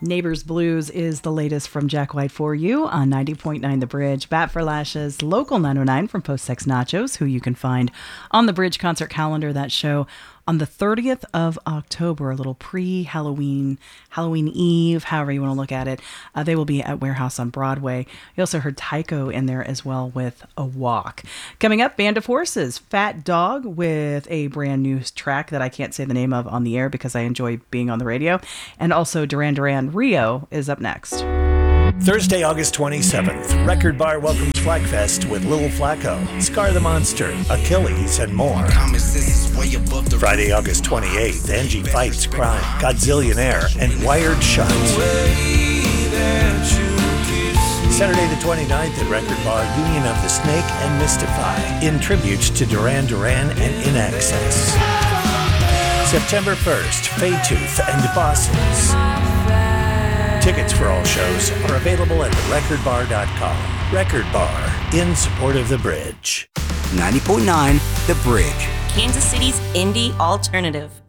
Neighbors Blues is the latest from Jack White for you on 90.9 The Bridge. Bat for Lashes, Local 909 from Post Sex Nachos, who you can find on the Bridge concert calendar. That show on the 30th of October, a little pre-Halloween, Halloween Eve, however you want to look at it. They will be at Warehouse on Broadway. You also heard Tycho in there as well with A Walk. Coming up, Band of Horses, Fat Dog with a brand new track that I can't say the name of on the air because I enjoy being on the radio. And also Duran Duran, Rio is up next. Thursday, August 27th, Record Bar welcomes Flagfest with Lil Flacco, Scar the Monster, Achilles, and more. Friday, August 28th, Angie Fights, Crime, Godzillionaire, and Wired Shut. Saturday the 29th at Record Bar, Union of the Snake and Mystify, in tribute to Duran Duran and In Excess. September 1st, Faytooth and Bosses. Tickets for all shows are available at therecordbar.com. Record Bar, in support of The Bridge. 90.9 The Bridge. Kansas City's indie alternative.